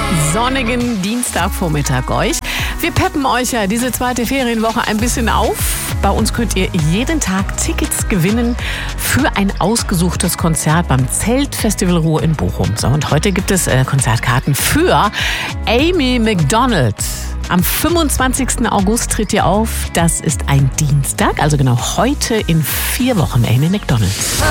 Sonnigen Dienstagvormittag euch. Wir peppen euch ja diese zweite Ferienwoche ein bisschen auf. Bei uns könnt ihr jeden Tag Tickets gewinnen für ein ausgesuchtes Konzert beim Zeltfestival Ruhr in Bochum. So, und heute gibt es Konzertkarten für Amy Macdonald. Am 25. August tritt ihr auf. Das ist ein Dienstag, also genau heute in 4 Wochen Amy Macdonald.